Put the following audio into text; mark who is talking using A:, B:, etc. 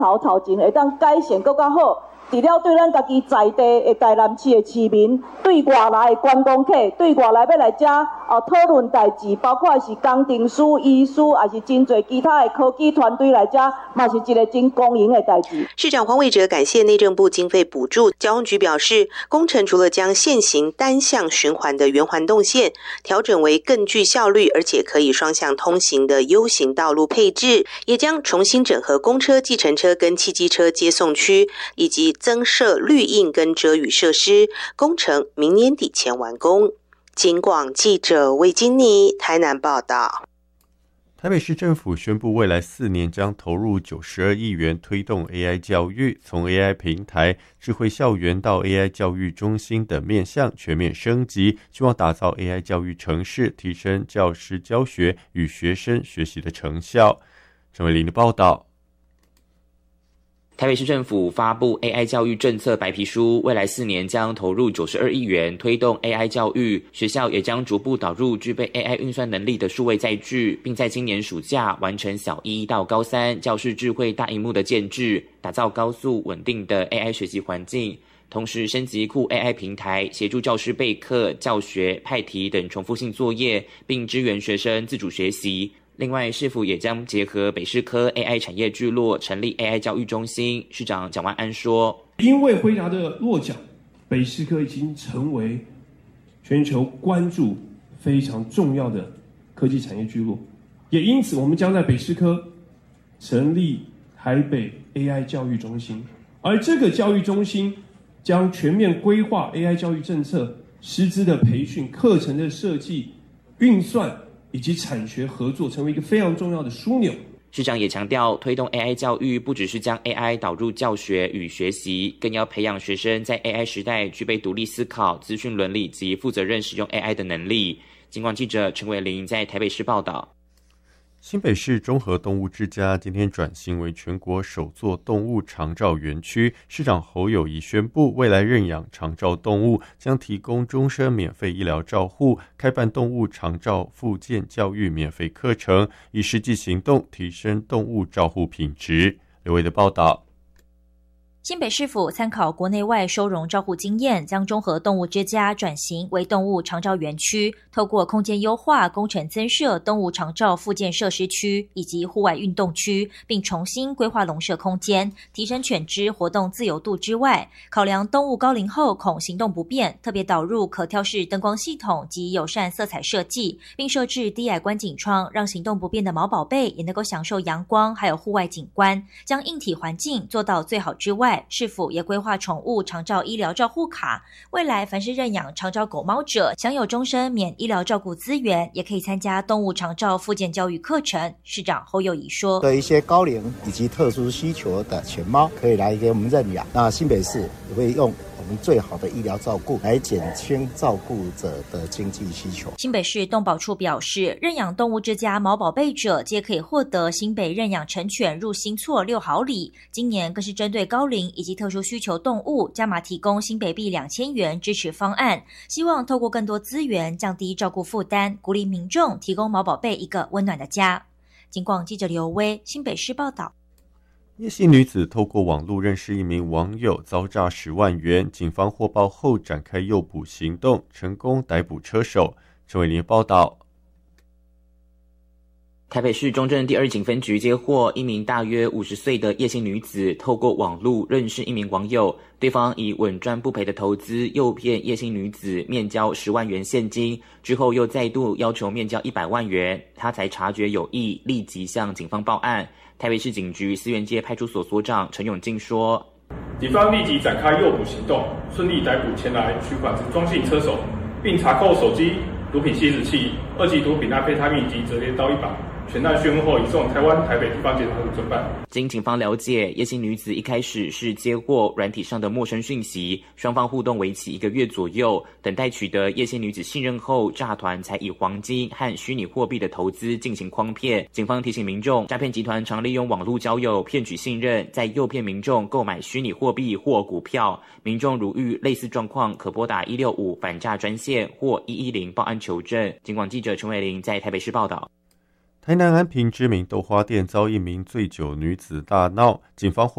A: 头前会当改善更较好。除了对咱家己在地的台南市的市民，对外来的观光客，对外来要来遮讨论代志，包括是工程师、医师，还是真侪其他的科技团队来遮，嘛是一个真公平的代志。
B: 市长黄伟哲感谢内政部经费补助，交通局表示，工程除了将现行单向循环的圆环动线调整为更具效率，而且可以双向通行的 U 型道路配置，也将重新整合公车、计程车跟汽机车接送区，以及增设绿荫跟遮雨设施，工程明年底前完工。警广记者魏金妮台南报道。
C: 台北市政府宣布，未来4年将投入92亿元推动 AI 教育，从 AI 平台、智慧校园到 AI 教育中心等面向全面升级，希望打造 AI 教育城市，提升教师教学与学生学习的成效。陈伟林的报道。
D: 台北市政府发布 AI 教育政策白皮书，未来4年将投入92亿元推动 AI 教育，学校也将逐步导入具备 AI 运算能力的数位载具，并在今年暑假完成小1到高3教室智慧大萤幕的建制，打造高速稳定的 AI 学习环境。同时升级酷 AI 平台，协助教师备课、教学、派题等重复性作业，并支援学生自主学习。另外，市府也将结合北市科 AI 产业聚落，成立 AI 教育中心。市长蒋万安说：“
E: 因为辉达的落脚，北市科已经成为全球关注非常重要的科技产业聚落，也因此，我们将在北市科成立台北 AI 教育中心，而这个教育中心将全面规划 AI 教育政策、师资的培训、课程的设计、运算。”以及产学合作成为一个非常重要的枢纽。
D: 市长也强调，推动 AI 教育不只是将 AI 导入教学与学习，更要培养学生在 AI 时代具备独立思考、资讯伦理及负责任使用 AI 的能力。警广记者陈伟林在台北市报道。
C: 新北市中和动物之家今天转型为全国首座动物长照园区，市长侯友宜宣布，未来认养长照动物将提供终身免费医疗照护，开办动物长照复健教育免费课程，以实际行动提升动物照护品质。刘伟的报道。
F: 新北市府参考国内外收容照护经验，将中和动物之家转型为动物长照园区，透过空间优化、工程增设动物长照复健设施区以及户外运动区，并重新规划笼舍空间，提升犬只活动自由度之外，考量动物高龄后恐行动不便，特别导入可调式灯光系统及友善色彩设计，并设置低矮观景窗，让行动不便的毛宝贝也能够享受阳光还有户外景观，将硬体环境做到最好之外，市府也规划宠物长照医疗照护卡，未来凡是认养长照狗猫者，享有终身免医疗照顾资源，也可以参加动物长照复健教育课程。市长侯友宜说：“
G: 对一些高龄以及特殊需求的犬猫，可以来给我们认养。那新北市也会用我们最好的医疗照顾来减轻照顾者的经济需求。”
F: 新北市动保处表示，认养动物之家毛宝贝者，皆可以获得新北认养成犬入新措6好礼。今年更是针对高龄以及特殊需求动物，加码提供新北币2000元支持方案，希望透过更多资源降低照顾负担，鼓励民众提供毛宝贝一个温暖的家。警广记者刘威新北市报道。
C: 叶姓女子透过网络认识一名网友，遭诈10万元，警方获报后展开诱捕行动，成功逮捕车手。陈伟林报道。
D: 台北市中正第2警分局接获一名大约50岁的叶姓女子透过网络认识一名网友，对方以稳赚不赔的投资诱骗叶姓女子面交10万元现金，之后又再度要求面交100万元，她才察觉有异，立即向警方报案。台北市警局思源街派出所所长陈永进说：“
H: 警方立即展开诱捕行动，顺利逮捕前来取款之庄姓车手，并查扣手机、毒品吸食器、2级毒品阿非他命及折叠刀1把。全案讯问后，移送台湾台北地方检察署侦办。”
D: 经警方了解，叶姓女子一开始是接获软体上的陌生讯息，双方互动为期1个月左右，等待取得叶姓女子信任后，诈团才以黄金和虚拟货币的投资进行诓骗。警方提醒民众，诈骗集团常利用网络交友骗取信任，再诱骗民众购买虚拟货币或股票。民众如遇类似状况，可拨打165反诈专线或110报案求证。警广记者陈伟林在台北市报道。
C: 台南安平知名豆花店遭一名醉酒女子大闹，警方